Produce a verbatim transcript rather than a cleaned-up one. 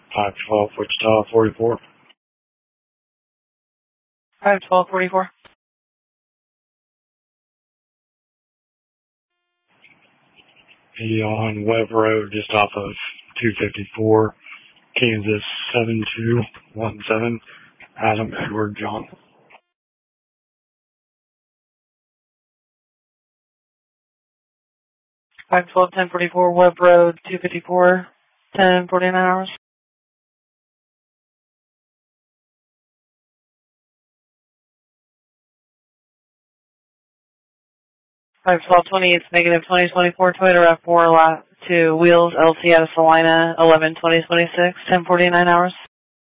five twelve Wichita forty-four. five twelve forty-four. Be on Webb Road just off of two fifty-four, Kansas seven two one seven. Adam Edward John. five twelve ten forty-four Webb Road, two fifty-four, ten forty-nine hours. five twelve twenty, it's negative twenty twenty-four Toyota RAV four lot two wheels L C out of Salina, eleven twenty twenty-six, ten forty-nine hours.